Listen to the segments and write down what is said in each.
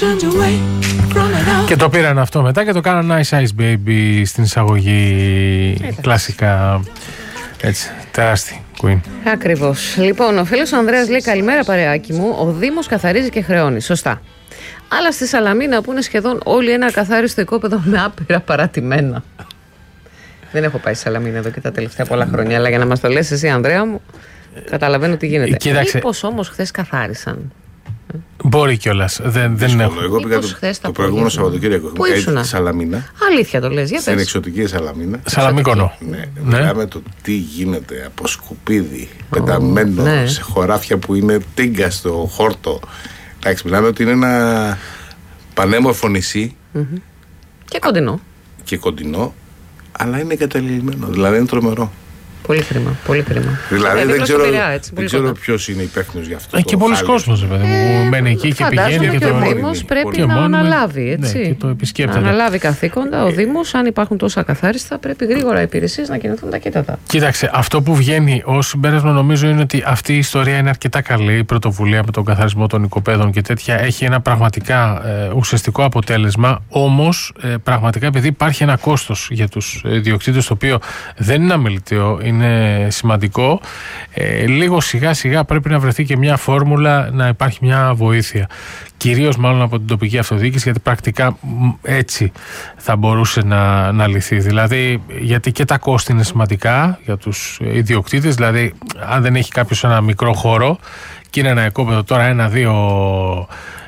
Και το πήραν αυτό μετά και το κάναν Ice Ice Baby στην εισαγωγή. Κλασικά. Έτσι, τεράστια Queen. Ακριβώς. Λοιπόν, ο φίλος ο Ανδρέας λέει: καλημέρα, παρεάκι μου. Ο Δήμος καθαρίζει και χρεώνει. Σωστά. Αλλά στη Σαλαμίνα που είναι σχεδόν όλοι ένα ακαθάριστο οικόπεδο με άπειρα παρατημένα. Δεν έχω πάει στη Σαλαμίνα εδώ και τα τελευταία πολλά χρόνια, αλλά για να μας το λες εσύ, Ανδρέα μου, καταλαβαίνω τι γίνεται. Μήπως όμως χθες καθάρισαν? Μπορεί κιόλας. Δεν έχω. Εγώ πήγα το προηγούμενο Σαββατοκύριακο. Πού ήσουνα? Στη Σαλαμίνα. Αλήθεια το λες? Για στην εξωτική Σαλαμίνα. Σαλαμίκονο. Ναι. Μιλάμε το τι γίνεται από σκουπίδι πεταμένο σε χωράφια που είναι τίγκα στο χόρτο. Εντάξει, μιλάμε ότι είναι ένα πανέμορφο νησί. Και κοντινό. Και κοντινό, αλλά είναι εγκαταλειμμένο. Δηλαδή είναι τρομερό. Πολύ κρίμα, πολύ κρίμα. Δηλαδή δεν ξέρω ποιος είναι υπεύθυνος γι' αυτό. Και πολλοί κόσμος που μένει εκεί και πηγαίνει και το. Ο Δήμος πρέπει να αναλάβει, έτσι. Ναι, και το επισκέπτεται. Να αναλάβει καθήκοντα. Ο Δήμος, αν υπάρχουν τόσα καθάριστα, πρέπει γρήγορα οι υπηρεσίες να κινηθούν ταχύτατα. Κοίταξε, αυτό που βγαίνει ως συμπέρασμα νομίζω είναι ότι αυτή η ιστορία είναι αρκετά καλή. Η πρωτοβουλία με τον καθαρισμό των οικοπαίδων και τέτοια έχει ένα πραγματικά ουσιαστικό αποτέλεσμα. Όμως, πραγματικά επειδή υπάρχει ένα κόστος για τους ιδιοκτήτες, το οποίο δεν είναι αμεληταίο, είναι σημαντικό, λίγο σιγά σιγά πρέπει να βρεθεί και μια φόρμουλα να υπάρχει μια βοήθεια. Κυρίως μάλλον από την τοπική αυτοδιοίκηση, γιατί πρακτικά έτσι θα μπορούσε να λυθεί. Δηλαδή, γιατί και τα κόστη είναι σημαντικά για τους ιδιοκτήτες. Δηλαδή, αν δεν έχει κάποιος ένα μικρό χώρο και είναι ένα οικόπεδο τώρα 1-2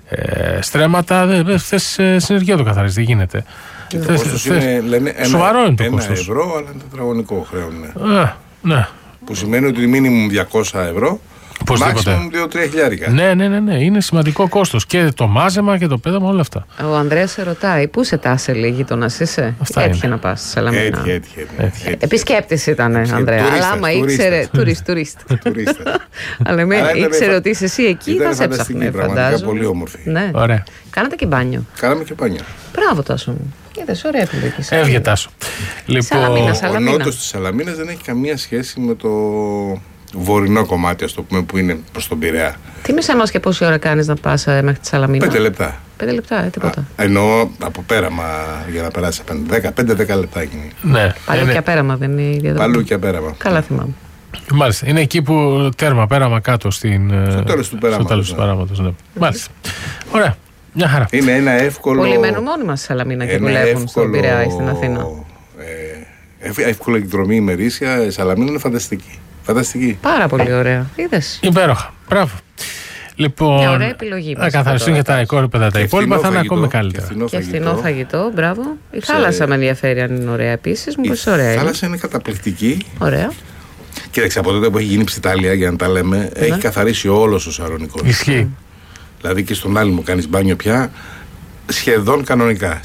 στρέμματα, θες συνεργεία το καθαρίζει, δεν γίνεται. Το κόστος είναι, λένε, σοβαρό είναι το κόστος. 1 ευρώ, αλλά είναι τετραγωνικό χρέον. Ναι. Που σημαίνει ότι μίνιμουμ 200 ευρώ, μάξιμουμ 2-3 χιλιάρικα. Ναι, είναι σημαντικό κόστος. Και το μάζεμα και το πέδαμα, όλα αυτά. Ο Ανδρέας σε ρωτάει, πού σε τάσε λέει γείτονας είσαι? Έτυχε να πας στη Σαλαμίνα. Έτυχε. Επισκέπτης ήταν, Ανδρέα. Αλλά άμα ήξερε. Τουρίστα. Αλλά ήξερε ότι είσαι εσύ εκεί, θα σε έψαχνε, φαντάζομαι. Πολύ όμορφη. Ωραία. Κάνατε και μπάνιο? Κάναμε και μπάνιο. Μπράβο, Τάσο μου. Είδες, ωραία επιλογή. Έβγε, Τάσο. Ο νότος της Σαλαμίνας δεν έχει καμία σχέση με το βορεινό κομμάτι, ας το πούμε, που είναι προς τον Πειραιά. Θύμισε μας και πόση ώρα κάνεις να πας μέχρι τη Σαλαμίνα? 5 λεπτά. 5 λεπτά, τίποτα. Εννοώ από πέραμα για να περάσει 5-10 λεπτά γίνει. Ναι. Παλιό και απέραμα δεν είναι η διαδρομή? Παλιό και απέραμα. Καλά θυμάμαι. Μάλιστα. Είναι εκεί που τέρμα, πέραμα κάτω στο τέλος του πέραματος. Ναι. Μάλιστα. Ωραία. Μια χαρά. Είναι ένα εύκολο. Πολλοί μένουν μόνοι μας στη Σαλαμίνα και δουλεύουν στον Πειραιά ή στην Αθήνα. Εύκολη εκδρομή ημερήσια. Η Σαλαμίνα είναι φανταστική. Φανταστική. Πάρα πολύ ωραία. Είδες. Υπέροχα. Μπράβο. Λοιπόν, μια ωραία επιλογή. Να καθαριστούν και τα οικόπεδα. Τα υπόλοιπα θα είναι ακόμη καλύτερα. Και φθηνό φαγητό, μπράβο. Η θάλασσα με ενδιαφέρει αν είναι ωραία επίσης. Μου πεις ωραία. Η θάλασσα είναι καταπληκτική. Ωραία. Κοίταξε, από τότε που έχει γίνει Ψιτάλια, για να τα λέμε, έχει καθαρίσει όλος ο Σαρονικός. Ισχύει. Δηλαδή και στον Άλυμο κάνεις μπάνιο πια σχεδόν κανονικά.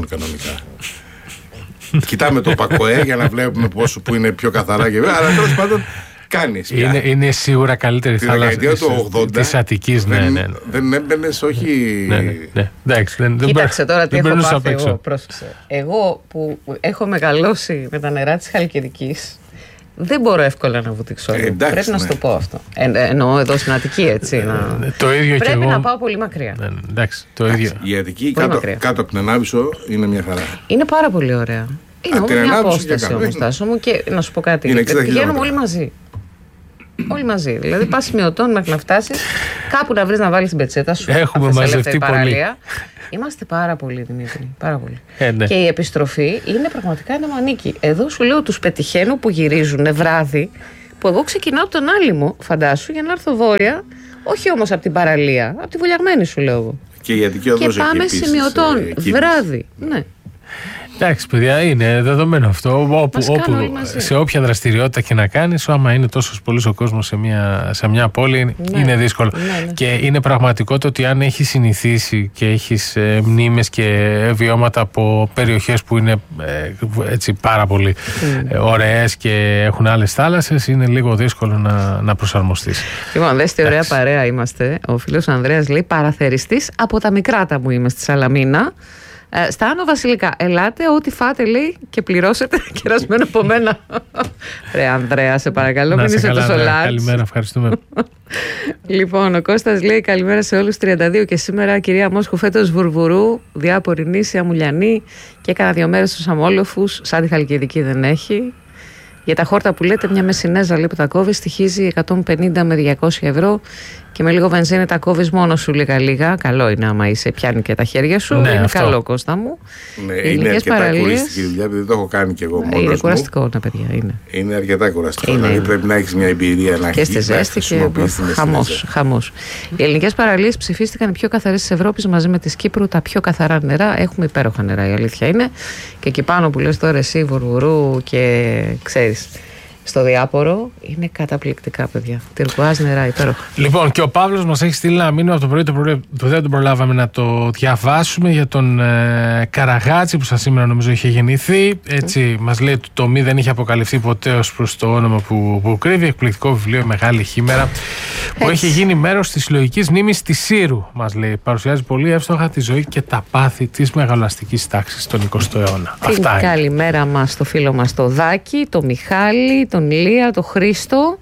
Κοιτάμε το Πακοέ για να βλέπουμε πόσο που είναι πιο καθαρά και βέβαια, αλλά τέλος πάντων κάνεις πια. Είναι σίγουρα καλύτερη θάλασσα της Αττικής. Δεν έμπαινες, όχι. Ναι. Κοίταξε τώρα τι έχω πάθει εγώ. Πρόσεξε. Εγώ που έχω μεγαλώσει με τα νερά της Χαλκιδικής, δεν μπορώ εύκολα να βουτήξω. Πρέπει να σου το πω αυτό. Εννοώ εδώ στην Αττική, έτσι. Το ίδιο πρέπει και εγώ. Να πάω πολύ μακριά. Εντάξει, το ίδιο. Η Αττική κάτω από την Ανάβησο είναι μια χαρά. Είναι πάρα πολύ ωραία. Είναι όμως μια απόσταση όμως, Τάσο μου, και να σου πω κάτι. Πηγαίνουμε όλοι μαζί. Όλοι μαζί. Δηλαδή πας σημειωτών μέχρι να φτάσεις κάπου να βρεις να βάλεις την πετσέτα σου. Έχουμε μαζευτεί πολύ. Είμαστε πάρα πολύ, Δημήτρη. Πάρα πολύ. Ναι. Και η επιστροφή είναι πραγματικά ένα μανίκι. Εδώ σου λέω τους πετυχαίνω που γυρίζουν βράδυ, που εγώ ξεκινάω από τον Άλυμο, φαντάσου, για να έρθω βόρεια, όχι όμως από την παραλία, από τη Βουλιαγμένη σου λέω εγώ. Και η Αττική οδός και πάμε σημειωτών βράδυ. Ναι. Εντάξει, παιδιά, είναι δεδομένο αυτό. Σε όποια δραστηριότητα και να κάνεις, άμα είναι τόσο πολύ ο κόσμος σε μια πόλη, είναι δύσκολο. Ναι. Και είναι πραγματικότητα ότι αν έχεις συνηθίσει και έχεις μνήμες και βιώματα από περιοχές που είναι έτσι πάρα πολύ ωραίες και έχουν άλλες θάλασσες, είναι λίγο δύσκολο να προσαρμοστείς. Λοιπόν, δες τι ωραία παρέα είμαστε. Ο φίλος Ανδρέας λέει: παραθεριστής από τα μικρά τα μου είμαι στη Σαλαμίνα. Στα Άνω Βασιλικά, ελάτε, ό,τι φάτε λέει και πληρώσετε, κερασμένο από μένα. Ρε Ανδρέα, σε παρακαλώ, μην είσαι τόσο large. Καλημέρα, ευχαριστούμε. Λοιπόν, ο Κώστας λέει καλημέρα σε όλους, 32 και σήμερα κυρία Μόσχου φέτος βουρβουρού, διάπορη νήσι, αμουλιανή και έκανα 2 μέρες στους Αμόλοφους, σαν τη Χαλκιδική δεν έχει. Για τα χόρτα που λέτε, μια μεσινέζα λέει που τα κόβεις στοιχίζει 150 με 200 ευρώ και με λίγο βενζίνη τα κόβεις μόνο σου λίγα. Καλό είναι άμα είσαι, πιάνει και τα χέρια σου. Ναι, είναι αυτό. Καλό, Κώστα μου. Ναι, είναι αρκετά κουραστική δουλειά, επειδή το έχω κάνει και εγώ μόνος μου. Είναι κουραστικό, ναι, παιδιά. Είναι αρκετά κουραστικό. Δηλαδή πρέπει να έχεις μια εμπειρία να και στη ζέστη και χαμός. Οι ελληνικές παραλίες ψηφίστηκαν οι πιο καθαρές της Ευρώπης μαζί με της Κύπρου, τα πιο καθαρά νερά. Έχουμε υπέροχα νερά, η αλήθεια είναι. Και εκεί πάνω που λες τώρα εσύ βουρβουρού και ξέρεις. Στο διάπορο είναι καταπληκτικά, παιδιά. Τυρκουάζ νερά, υπέροχα. Λοιπόν, και ο Παύλος μας έχει στείλει ένα μήνυμα από το πρωί, που δεν τον προλάβαμε να το διαβάσουμε, για τον Καραγάτση που σας σήμερα νομίζω είχε γεννηθεί. Έτσι, μας λέει ότι το μη δεν είχε αποκαλυφθεί ποτέ ως προς το όνομα που κρύβει. Εκπληκτικό βιβλίο, Μεγάλη Χήμερα, που έχει γίνει μέρος της συλλογικής μνήμης της Σύρου. Μας λέει, παρουσιάζει πολύ εύστοχα τη ζωή και τα πάθη της μεγαλοαστικής τάξης στον 20ο αιώνα. Την καλημέρα μας στο φίλο μας το Δάκη, το Μιχάλη, τον Ηλία, τον Χρήστο.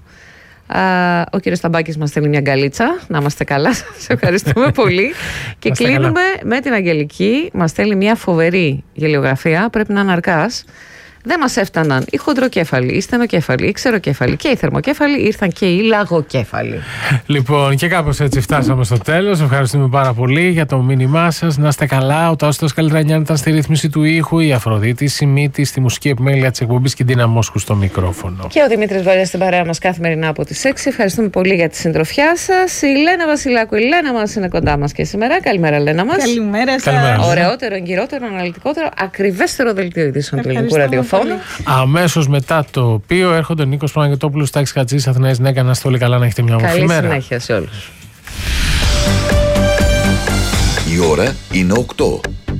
Ο κύριος Ταμπάκης μας στέλνει μια γκαλίτσα. Να είμαστε καλά, σας ευχαριστούμε πολύ. Και κλείνουμε με την Αγγελική. Μας στέλνει μια φοβερή γελιογραφία. Πρέπει να είναι αρκάς. Δεν μας έφταναν οι χοντροκέφαλοι, οι στενοκέφαλοι, οι ξεροκέφαλοι και οι θερμοκέφαλοι, ήρθαν και οι λαγοκέφαλοι. Λοιπόν, και κάπως έτσι φτάσαμε στο τέλος. Ευχαριστούμε πάρα πολύ για το μήνυμά σας. Να είστε καλά. Ο Τάσος Καλλιτρανιάν ήταν στη ρύθμιση του ήχου, η Αφροδίτη Σιμίτη στη μουσική επιμέλεια της εκπομπής και την Τίνα Μόσχου στο μικρόφωνο. Και ο Δημήτρης Βαρέας στην παρέα μας καθημερινά από τις 6. Ευχαριστούμε πολύ για τη συντροφιά σας. Η Λένα Βασιλάκου, η Λένα μας είναι κοντά μας και σήμερα. Καλημέρα, Λένα μας. Καλημέρα σας. Ωραιότερο, εγκυρότερο, αναλυτικότερο, ακριβέστερο δελτίο ειδήσεων του ελληνικού ραδιοφώνου. Αμέσως μετά το οποίο έρχονται ο Νίκος Παναγιωτόπουλος, Τάκης Χατζής, Αθηναίας Νέκα. Να είστε όλοι καλά, να έχετε μια όμορφη μέρα. Καλή συνέχεια σε όλους. Η ώρα είναι 8.